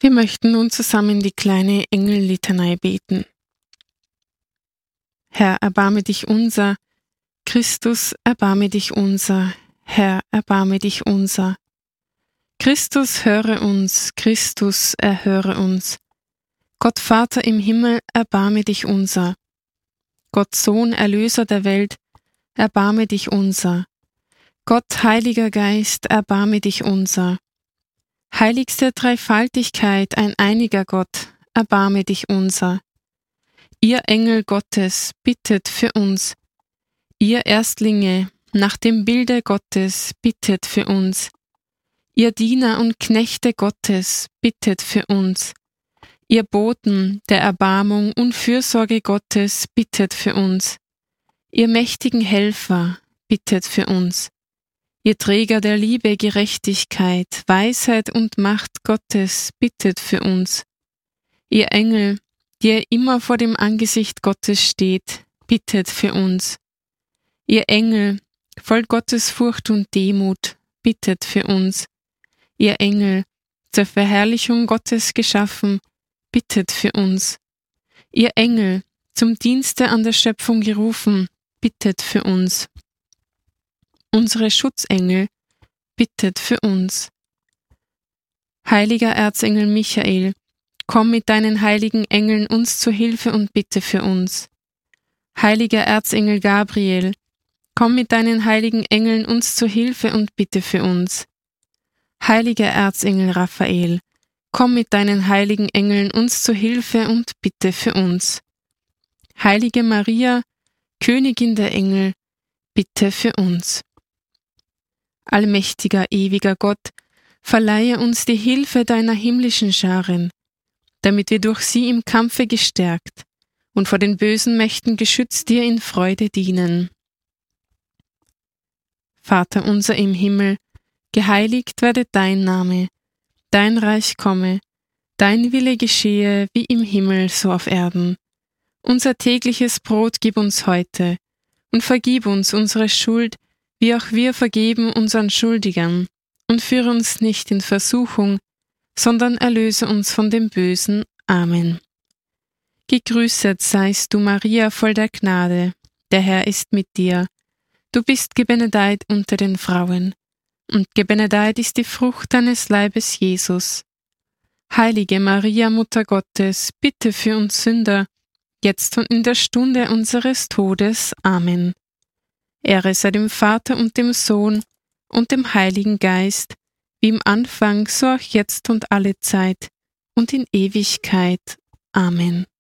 Wir möchten nun zusammen die kleine Engellitanei beten. Herr, erbarme dich unser, Christus, erbarme dich unser, Herr, erbarme dich unser. Christus, höre uns, Christus, erhöre uns. Gott Vater im Himmel, erbarme dich unser. Gott Sohn, Erlöser der Welt, erbarme dich unser. Gott Heiliger Geist, erbarme dich unser. Heiligste Dreifaltigkeit, ein einiger Gott, erbarme dich unser. Ihr Engel Gottes, bittet für uns. Ihr Erstlinge, nach dem Bilde Gottes, bittet für uns. Ihr Diener und Knechte Gottes, bittet für uns. Ihr Boten der Erbarmung und Fürsorge Gottes, bittet für uns. Ihr mächtigen Helfer, bittet für uns. Ihr Träger der Liebe, Gerechtigkeit, Weisheit und Macht Gottes, bittet für uns. Ihr Engel, die ihr immer vor dem Angesicht Gottes steht, bittet für uns. Ihr Engel, voll Gottesfurcht und Demut, bittet für uns. Ihr Engel, zur Verherrlichung Gottes geschaffen, bittet für uns. Ihr Engel, zum Dienste an der Schöpfung gerufen, bittet für uns. Unsere Schutzengel, bittet für uns. Heiliger Erzengel Michael, komm mit deinen heiligen Engeln uns zu Hilfe und bitte für uns. Heiliger Erzengel Gabriel, komm mit deinen heiligen Engeln uns zu Hilfe und bitte für uns. Heiliger Erzengel Raphael, komm mit deinen heiligen Engeln uns zu Hilfe und bitte für uns. Heilige Maria, Königin der Engel, bitte für uns. Allmächtiger, ewiger Gott, verleihe uns die Hilfe deiner himmlischen Scharen, damit wir durch sie im Kampfe gestärkt und vor den bösen Mächten geschützt dir in Freude dienen. Vater unser im Himmel, geheiligt werde dein Name, dein Reich komme, dein Wille geschehe wie im Himmel so auf Erden. Unser tägliches Brot gib uns heute und vergib uns unsere Schuld, wie auch wir vergeben unseren Schuldigern, und führe uns nicht in Versuchung, sondern erlöse uns von dem Bösen. Amen. Gegrüßet seist du, Maria, voll der Gnade, der Herr ist mit dir. Du bist gebenedeit unter den Frauen, und gebenedeit ist die Frucht deines Leibes, Jesus. Heilige Maria, Mutter Gottes, bitte für uns Sünder, jetzt und in der Stunde unseres Todes. Amen. Ehre sei dem Vater und dem Sohn und dem Heiligen Geist, wie im Anfang, so auch jetzt und alle Zeit und in Ewigkeit. Amen.